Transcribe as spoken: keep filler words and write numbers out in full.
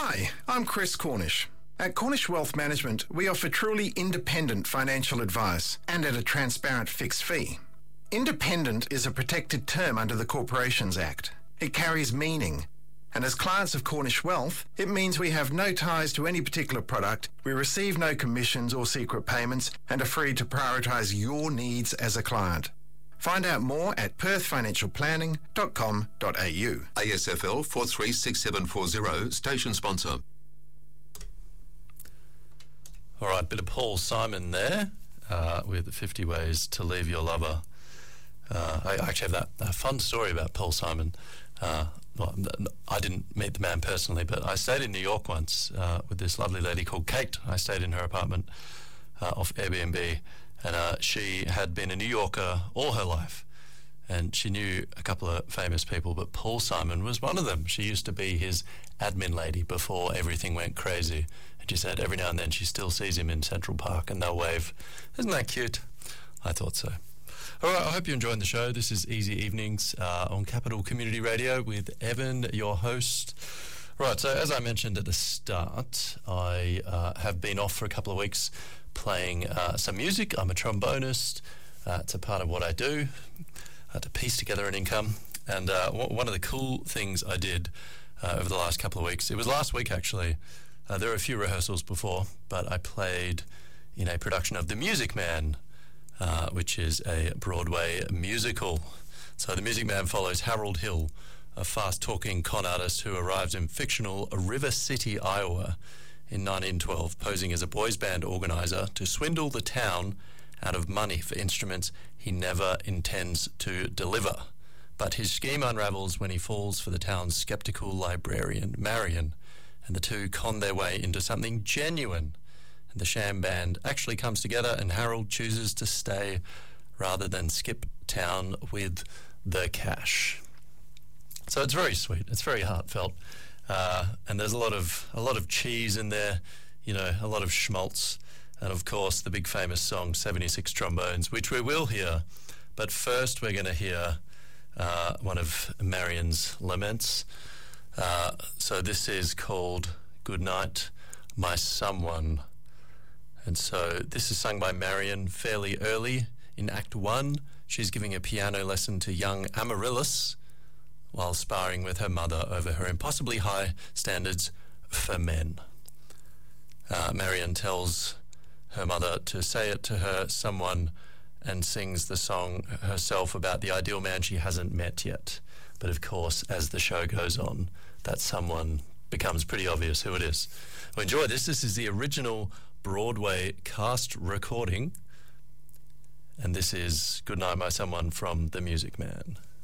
Hi, I'm Chris Cornish. At Cornish Wealth Management, we offer truly independent financial advice and at a transparent fixed fee. Independent is a protected term under the Corporations Act. It carries meaning. And as clients of Cornish Wealth, it means we have no ties to any particular product, we receive no commissions or secret payments, and are free to prioritise your needs as a client. Find out more at perth financial planning dot com dot a u. A S F L four three six seven four zero, station sponsor. All right, bit of Paul Simon there uh, with fifty Ways to Leave Your Lover. Uh, I actually have that a fun story about Paul Simon. Uh, well, I didn't meet the man personally, but I stayed in New York once uh, with this lovely lady called Kate. I stayed in her apartment uh, off Airbnb. And uh, she had been a New Yorker all her life. And she knew a couple of famous people, but Paul Simon was one of them. She used to be his admin lady before everything went crazy. And she said every now and then she still sees him in Central Park and they'll wave. Isn't that cute? I thought so. All right, I hope you're enjoying the show. This is Easy Evenings uh, on Capital Community Radio with Evan, your host. Right, so as I mentioned at the start, I uh, have been off for a couple of weeks playing uh, some music. I'm a trombonist. Uh, it's a part of what I do, uh, to piece together an income. And uh, w- one of the cool things I did uh, over the last couple of weeks, it was last week actually, uh, there were a few rehearsals before, but I played in a production of The Music Man, uh, which is a Broadway musical. So The Music Man follows Harold Hill, a fast-talking con artist who arrives in fictional River City, Iowa, in nineteen twelve, posing as a boys band organizer to swindle the town out of money for instruments he never intends to deliver. But his scheme unravels when he falls for the town's skeptical librarian, Marion, and the two con their way into something genuine. And the sham band actually comes together and Harold chooses to stay rather than skip town with the cash. So it's very sweet. It's very heartfelt. Uh, and there's a lot of a lot of cheese in there, you know, a lot of schmaltz, and of course the big famous song seventy-six Trombones, which we will hear. But first we're going to hear uh, one of Marion's laments. Uh, so this is called Good Night, My Someone. And so this is sung by Marion fairly early in Act One. She's giving a piano lesson to young Amaryllis, while sparring with her mother over her impossibly high standards for men. Uh, Marion tells her mother to say it to her someone and sings the song herself about the ideal man she hasn't met yet. But of course, as the show goes on, that someone becomes pretty obvious who it is. Well, enjoy this. This is the original Broadway cast recording. And this is Good Night, My Someone from The Music Man.